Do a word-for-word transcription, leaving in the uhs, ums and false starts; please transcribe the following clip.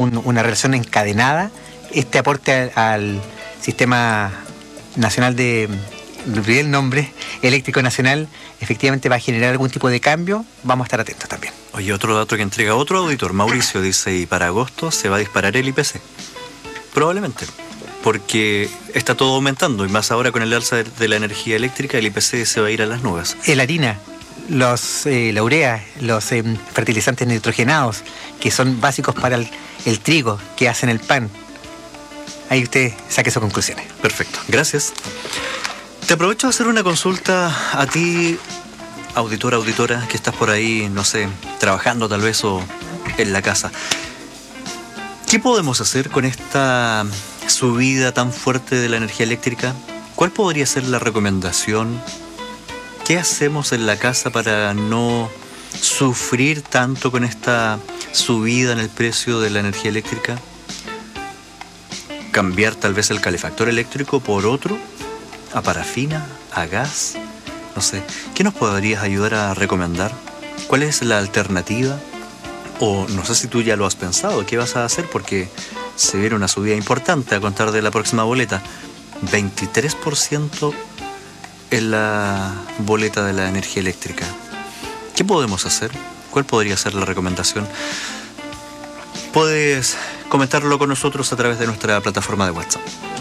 un, una relación encadenada. Este aporte al, al Sistema Nacional de, olvidé el nombre, Eléctrico Nacional, efectivamente va a generar algún tipo de cambio. Vamos a estar atentos también. Oye, otro dato que entrega otro auditor, Mauricio, dice, y para agosto se va a disparar el I P C. Probablemente, porque está todo aumentando, y más ahora con el alza de, de la energía eléctrica, el I P C se va a ir a las nubes. La harina, los, eh, la urea, los eh, fertilizantes nitrogenados, que son básicos para el, el trigo, que hacen el pan. Ahí usted saque sus conclusiones. Perfecto, gracias. Te aprovecho de hacer una consulta a ti, auditora, auditora, que estás por ahí, no sé, trabajando tal vez o en la casa. ¿Qué podemos hacer con esta subida tan fuerte de la energía eléctrica? ¿Cuál podría ser la recomendación? ¿Qué hacemos en la casa para no sufrir tanto con esta subida en el precio de la energía eléctrica? ¿Cambiar tal vez el calefactor eléctrico por otro? ¿A parafina? ¿A gas? No sé. ¿Qué nos podrías ayudar a recomendar? ¿Cuál es la alternativa? O no sé si tú ya lo has pensado. ¿Qué vas a hacer? Porque se viene una subida importante a contar de la próxima boleta. veintitrés por ciento en la boleta de la energía eléctrica. ¿Qué podemos hacer? ¿Cuál podría ser la recomendación? Puedes comentarlo con nosotros a través de nuestra plataforma de WhatsApp.